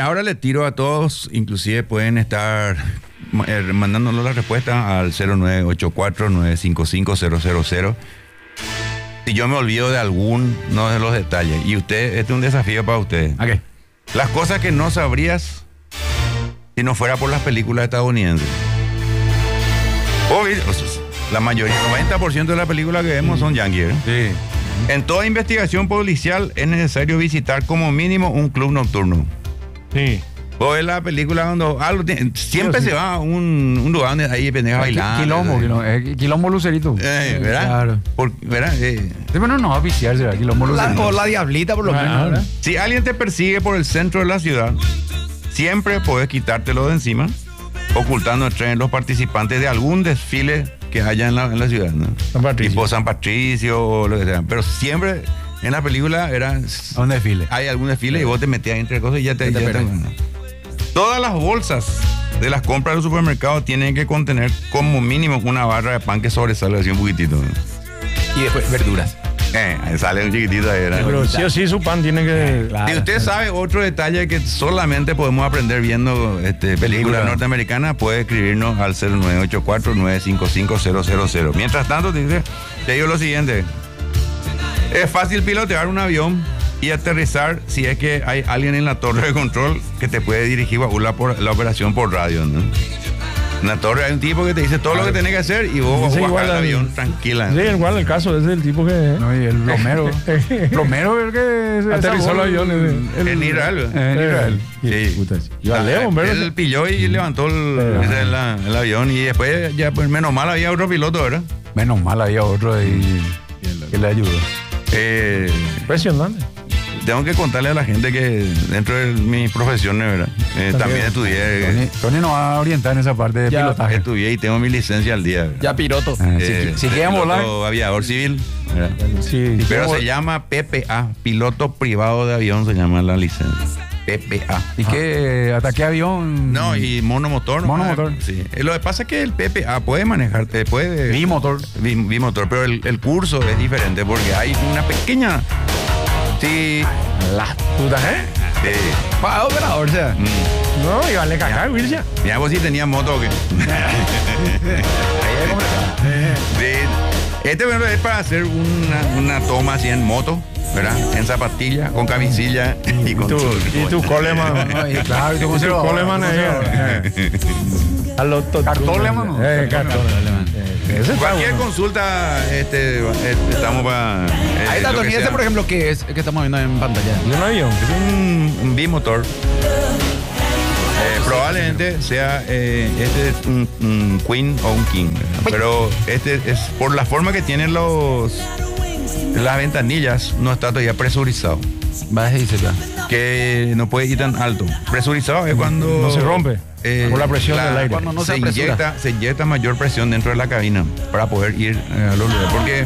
Mira, ahora le tiro a todos, inclusive pueden estar mandándonos la respuesta al 0984-955-000. Si yo me olvido de alguno de los detalles, y usted, este es un desafío para ustedes. Okay. Las cosas que no sabrías si no fuera por las películas estadounidenses. Obvio, la mayoría, el 90% de las películas que vemos son yankees, ¿eh? Sí. En toda investigación policial es necesario visitar como mínimo un club nocturno. Sí. Vos ves la película cuando algo siempre Sí. se va a un lugar donde hay pendejas bailando. Quilombo Lucerito. ¿Verdad? Claro. ¿Verdad? Sí, bueno, no va a viciar, será Quilombo Lucerito. O la diablita, por lo menos, ¿verdad? Si alguien te persigue por el centro de la ciudad, siempre puedes quitártelo de encima, ocultando entre los participantes de algún desfile que haya en la ciudad, ¿no? San Patricio. Tipo San Patricio o lo que sea. Pero siempre en la película A un desfile. hay algún desfile y vos te metías entre cosas y ya te perdés. Todas las bolsas de las compras del supermercado tienen que contener como mínimo una barra de pan que sobresale así un poquitito, ¿no? Y después verduras. Ahí sale un chiquitito ahí, ¿verdad? Pero sí o sí su pan tiene que... Y usted sabe otro detalle que solamente podemos aprender viendo películas norteamericanas, puede escribirnos al 0984-955-000. Mientras tanto, te digo lo siguiente. Es fácil pilotear un avión y aterrizar si es que hay alguien en la torre de control que te puede dirigir la operación por radio, ¿no? En la torre hay un tipo que te dice todo lo que tenés que hacer y vos vas a bajar el avión tranquila. Sí, igual el caso, ese es el tipo que... No, y el Romero. Romero es el que Aterrizó los aviones. En Israel. En Israel. Sí. Yo a León, ¿verdad? Él pilló y levantó el avión y después ya pues menos mal había otro piloto, ¿verdad? Menos mal había otro ahí que le ayudó. Impresionante. Tengo que contarle a la gente que dentro de mis profesiones, ¿verdad? También estudié. Tony nos va a orientar en esa parte de pilotaje. Estudié y tengo mi licencia al día, ¿verdad? Ya piloto. Si quieren volar. Aviador civil, ¿verdad? Sí. Pero se llama PPA, piloto privado de avión se llama la licencia. PPA. ¿Y qué? ¿Hasta qué avión? No, y monomotor. Monomotor. Sí. Lo que pasa es que el PPA puede manejar, puede... Bimotor. Bimotor, pero el curso es diferente porque hay una pequeña... Sí. Las putas, Para operador, o sea. No, y vale caca, Wilson. Mira, vos sí tenías moto o qué. Sí. Bueno, es para hacer una toma así en moto, ¿verdad? En zapatilla, con camisilla y con Y tu coleman. Claro, Y tu coleman ahí. A los Cartóleman, ¿no? Cartóleman. Cualquier consulta, estamos para... Ahí está Tony, ese por ejemplo que estamos viendo en pantalla. ¿Y un avión? Es un bimotor. Probablemente sea este es un queen o un king, ¿verdad? Pero este es por la forma que tienen las ventanillas, no está todavía presurizado. Va a decirse ya. Que no puede ir tan alto. Presurizado es cuando No se rompe. Por la presión del aire. Cuando no se se inyecta mayor presión dentro de la cabina para poder ir a los lugares. Porque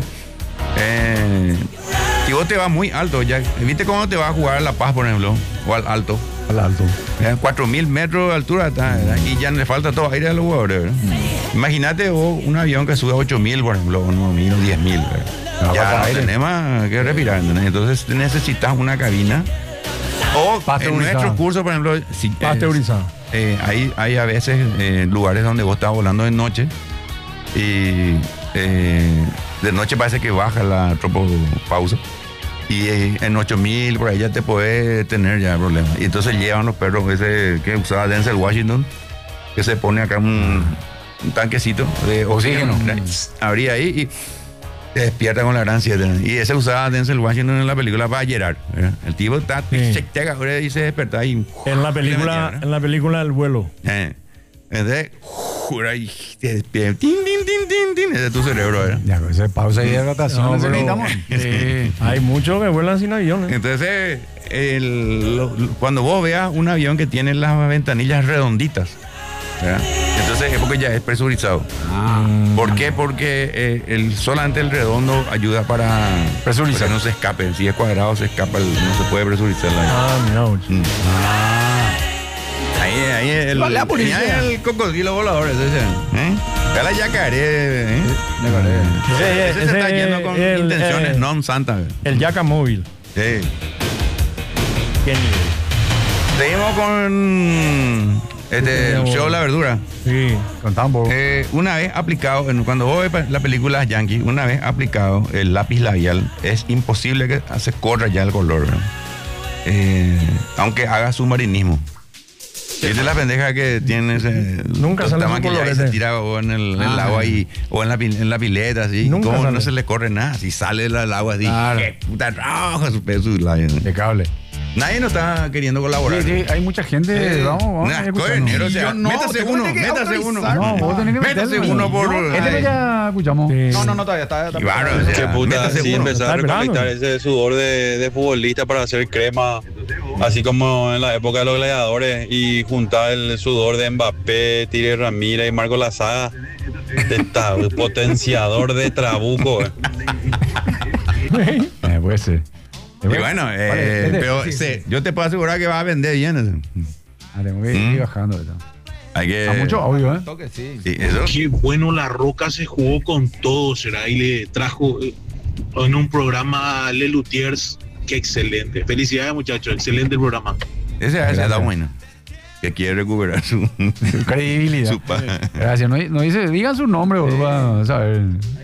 si vos te vas muy alto, ya, ¿viste cómo te vas a jugar a La Paz, por ejemplo? O al alto. Al alto. 4.000 metros de altura está, ¿verdad? Y ya le falta todo aire a los jugadores, ¿verdad? Imagínate vos un avión que sube a 8.000, por ejemplo, o 9.000 o 10.000, ¿verdad? Ya no tenemos que respirar, ¿entendés? Entonces necesitas una cabina. O en nuestros cursos, por ejemplo, Pasteurizado. hay a veces lugares donde vos estás volando de noche y de noche parece que baja la tropopausa. Y en 8.000 por ahí ya te puede tener ya problemas. Y entonces llevan los perros ese que usaba Denzel Washington, que se pone acá un tanquecito de oxígeno. Abría ahí y te despierta con la gran 7. Y ese usaba Denzel Washington en la película para Gerard. El tipo está y se desperta ahí. En la película El vuelo. Entonces, ahí te despierta. Tin, tin, tin, tin, tin. Ese es tu cerebro, ¿verdad? Ya, con esa pausa y hidratación. No, necesitamos. Hay muchos que vuelan sin aviones. Entonces, cuando vos veas un avión que tiene las ventanillas redonditas, ¿verdad? Entonces es porque ya es presurizado. ¿Por qué? Porque solamente el redondo ayuda para presurizar, no se escape. Si es cuadrado se escapa, no se puede presurizar. Mira. Ahí el cocodrilo volador, ese. La yacaré, ese se está yendo con intenciones non santas. El Yaca móvil. Sí. ¿Qué nivel? Seguimos con el show La Verdura. Sí, contamos. Una vez aplicado, cuando vos ves la película Yankee, una vez aplicado el lápiz labial, es imposible que se corra ya el color, ¿verdad? Aunque haga submarinismo. Es de la pendeja que tiene Nunca sale su maquillaje y se colorete. tira o en el agua ahí, o en la pileta, así. Nunca ¿Cómo sale. no se le corre nada? Si sale el agua así, Claro. qué puta roja su peso. De cable. Nadie nos está queriendo colaborar. Sí, hay mucha gente. Vamos Nah, a escucharnos. coño, o sea, Yo no, métase te uno, tiene que métase uno. autorizar. No, vos tenés que Métase meterle. uno por... Este que ya escuchamos. No, todavía está. Y bueno, o sea, Qué puta, métase sí, uno. empezar a Está esperando. recolectar ese sudor de futbolista para hacer crema, así como en la época de los gladiadores, y juntar el sudor de Mbappé, Thierry Ramírez y Marco Lazaga, potenciador de trabuco. Puede ser. Y bueno, pero yo te puedo asegurar que va a vender bien eso. Tengo que ir bajando. Hay que... A mucho audio, ¿eh? Toque, sí. Sí, eso. Qué bueno, La Roca se jugó con todo, será, y le trajo en un programa a Le Luthiers. Qué excelente. Felicidades, muchachos, excelente el programa. Ese está bueno. Que quiere recuperar su Credibilidad. su pa- Gracias. No dice, digan su nombre, boludo, para saber.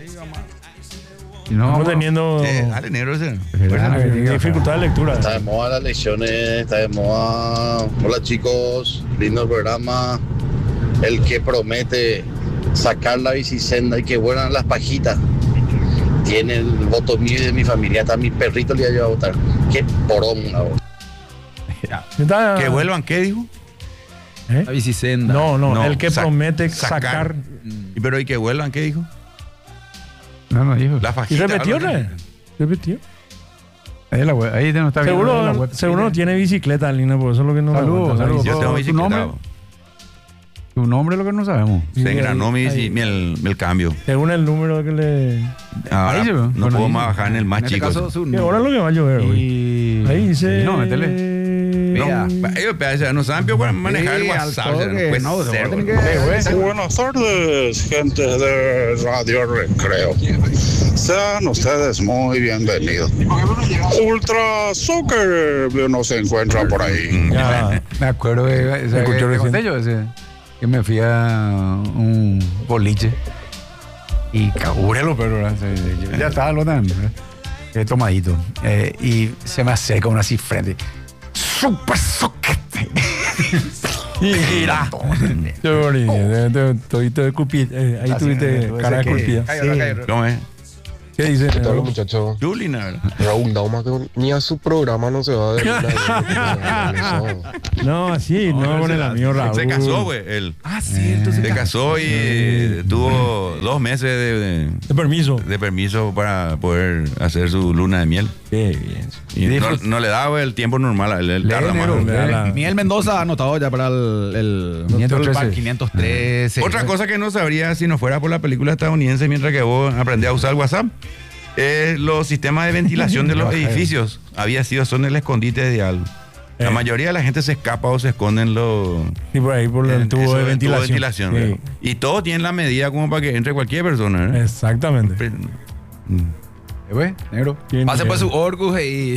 Si no, Estamos teniendo dale, negro ese. dificultad de lectura. Está de moda las lecciones, está de moda. Hola chicos, lindo programa. El que promete sacar la bicisenda y que vuelan las pajitas. Tiene el voto mío y de mi familia. Hasta mi perrito le iba a votar. Qué poronga, vos. Está- Que vuelvan, ¿qué dijo? ¿Eh? La bicisenda. No, el que promete sacar. sacar. Pero ¿y que vuelvan, qué dijo? No, hijo. La ¿Y fajita. repetió, algo así. ¿no? ¿Repetió? Ahí, ahí no está bien. Seguro no tiene bicicleta, Lina, por eso es lo que no Saludos, me saludos. Yo tengo ¿Su bicicleta. nombre? Tu nombre es lo que no sabemos. Se engranó el cambio. Según el número que le... Ahora Ahí se ve. no Bueno, puedo ahí- más bajar en el más En este chico. caso, su Que ahora es lo que va a llover, güey. Y... Ahí dice... Sí, no, métele. No, ellos no saben para manejar el Sí, WhatsApp. al o sea, toque. no puede No, ser, tienen güey. que- Buenas tardes, gente de Radio Recreo. Sean ustedes muy bienvenidos. Ultra Soccer no se encuentra por ahí. Ya, Me acuerdo de ese, Escuchó que recién. conté yo ese, que me fui a un boliche y cagure los perros, ¿verdad? Yo ya estaba lo tan tomadito y se me acerca uno así frente. ¡Super soquete! y gira. Todito de cupid. Ahí Así, tuviste ese cara de que- esculpida. ¿Cómo es? ¿Qué dice? Hola muchachos, Julina, ¿verdad? Raúl Dauma que ni a su programa no se va de No, así, no con el amigo Raúl. Se casó, güey. Él cierto. se casó y tuvo 2 meses De permiso. de permiso para poder hacer su luna de miel. Qué bien. Y no le daba el tiempo normal, él tarda más. Le da la- Miguel Mendoza anotado ya para el 513. 513. Otra cosa que no sabría si no fuera por la película estadounidense mientras que vos aprendés a usar el WhatsApp es los sistemas de ventilación de los edificios. Son el escondite de algo. La mayoría de la gente se escapa o se esconde en los... Sí, por ahí, por el tubo de ventilación. ¿verdad? Sí. Y todos tienen la medida como para que entre cualquier persona, ¿verdad? Exactamente. Negro. Pase por su Orgus y...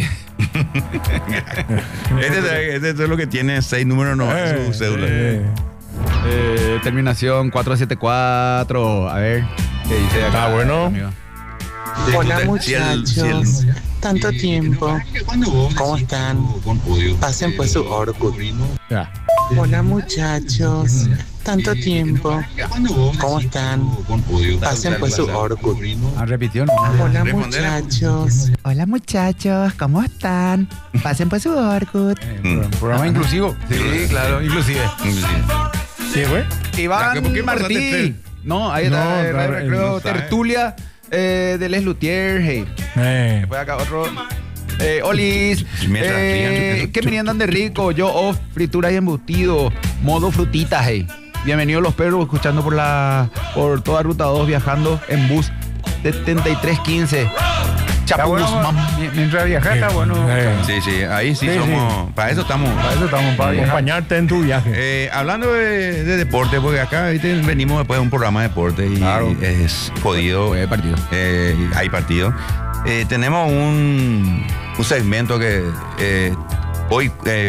Este es lo que tiene 6 números no su cédula. terminación 474. A ver. ¿Qué dice acá? Está bueno. amigo? Hola Si el- muchachos, tanto tiempo, ¿cómo están? Pasen pues su Orkut. Ya. Hola muchachos, tanto tiempo, ¿cómo están? Pasen pues su Orkut. Repitió, ¿no? Hola Respondele. muchachos. Hola muchachos, ¿cómo están? Pasen pues su Orkut. Programa inclusivo. Sí, claro, inclusive. Sí, güey. Iván ¿Por qué pasaste Martí. tres? No, ahí No, está. claro, Creo no sabe. tertulia de Les Luthiers. Hey. Después acá otro. Olis. Mientras rían. ¿Qué meriendan de rico? Yo off, frituras y embutido. Modo frutitas, hey. Bienvenidos los perros, escuchando por toda Ruta 2, viajando en bus 7315. Está Chapo bueno, Guzmán. mientras viajas está bueno. Sí, sí, ahí sí, Sí, somos... Para eso estamos... Para eso estamos, para viajar. Acompañarte en tu viaje. Hablando de deporte, porque acá ¿viste? Venimos después de un programa de deporte y Claro. es jodido. Hay partido. Hay partido. Tenemos un segmento que Hoy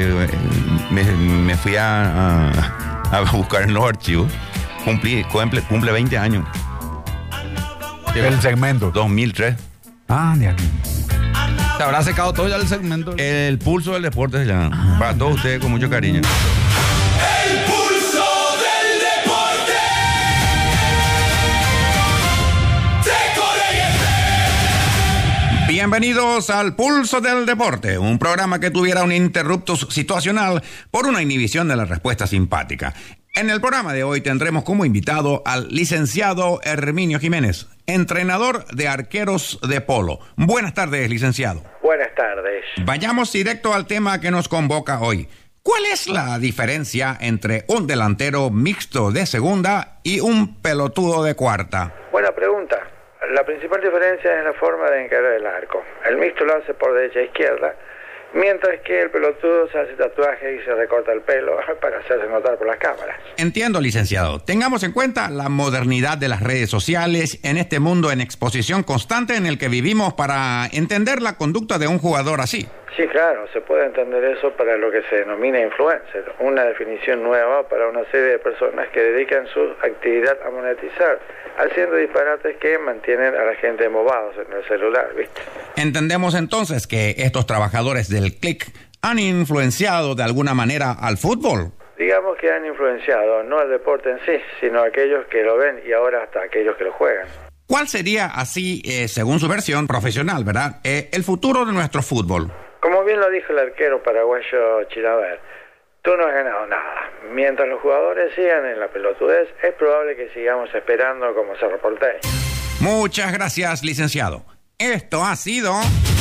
me fui a buscar en los archivos. Cumple 20 años. El segmento. 2003. Ya. ¿Se habrá secado todo ya el segmento? El pulso del deporte se llama. Para todos ustedes con mucho cariño. El pulso del deporte. Bienvenidos al Pulso del Deporte, un programa que tuviera un interrupto situacional por una inhibición de la respuesta simpática. En el programa de hoy tendremos como invitado al licenciado Herminio Jiménez, entrenador de arqueros de polo. Buenas tardes, licenciado. Buenas tardes. Vayamos directo al tema que nos convoca hoy. ¿Cuál es la diferencia entre un delantero mixto de segunda y un pelotudo de cuarta? Buena pregunta. La principal diferencia es la forma de encarar el arco. El mixto lo hace por derecha e izquierda, mientras que el pelotudo se hace tatuaje y se recorta el pelo para hacerse notar por las cámaras. Entiendo, licenciado. Tengamos en cuenta la modernidad de las redes sociales en este mundo en exposición constante en el que vivimos para entender la conducta de un jugador así. Sí, claro, se puede entender eso para lo que se denomina influencer, una definición nueva para una serie de personas que dedican su actividad a monetizar, haciendo disparates que mantienen a la gente embobados en el celular, ¿viste? Entendemos entonces que estos trabajadores del click han influenciado de alguna manera al fútbol. Digamos que han influenciado no al deporte en sí, sino a aquellos que lo ven y ahora hasta aquellos que lo juegan. ¿Cuál sería así, según su versión profesional, verdad, el futuro de nuestro fútbol? Como bien lo dijo el arquero paraguayo Chilaver, tú no has ganado nada. Mientras los jugadores sigan en la pelotudez, es probable que sigamos esperando como Cerro Porteño. Muchas gracias, licenciado. Esto ha sido...